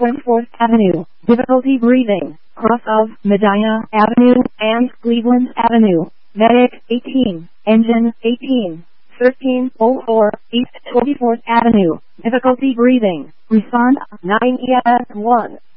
24th Avenue, difficulty breathing, cross of Medina Avenue and Cleveland Avenue, medic 18, engine 18, 1304, East 24th Avenue, difficulty breathing, respond 9 ES 1.